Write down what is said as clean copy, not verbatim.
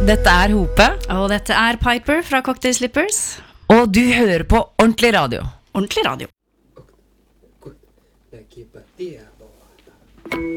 Dette Hope. Og dette Piper fra Cocktail Slippers. Og du hører på Ordentlig Radio. Ordentlig radio.